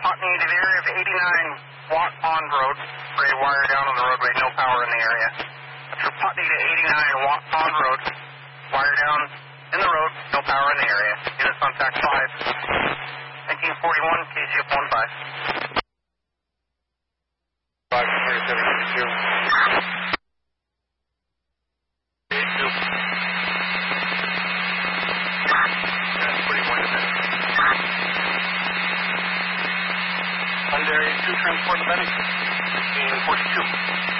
Putney to the area of 89 Watt Pond Road. Gray wire down on the roadway, no power in the area. That's for Putney to 89 Watt Pond Road. Wire down in the road, no power in the area. Units contact 5. 1941, KCF 15. 527 Hyundai 2 transport medic, 1542.